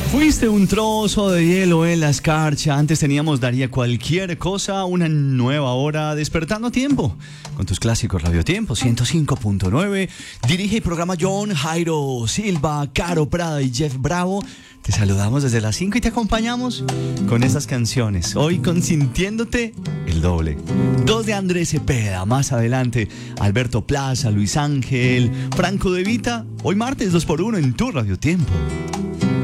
Fuiste un trozo de hielo en la escarcha. Antes teníamos Daría Cualquier Cosa, una nueva hora despertando a tiempo. Con tus clásicos Radio Tiempo 105.9. Dirige y programa John Jairo Silva, Caro Prada y Jeff Bravo. Te saludamos desde las 5 y te acompañamos con estas canciones. Hoy consintiéndote el doble. 2 de Andrés Cepeda, más adelante Alberto Plaza, Luis Ángel, Franco De Vita. Hoy martes 2x1 en tu Radio Tiempo.